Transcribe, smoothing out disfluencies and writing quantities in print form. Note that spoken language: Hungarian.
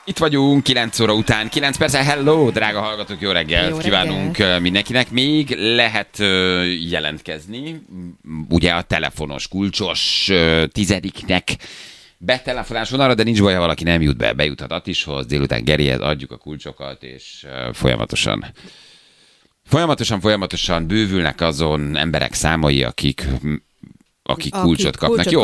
Itt vagyunk, 9 óra után, 9 perccel. Hello, drága hallgatók, jó reggelt kívánunk mindenkinek. Még lehet jelentkezni, ugye a telefonos, kulcsos tizediknek betelefonás vonalra, de nincs baj, ha valaki nem jut be, bejuthat Attishoz, délután Gerihez, adjuk a kulcsokat, és folyamatosan bővülnek azon emberek számai, akik kulcsot kapnak. Jó,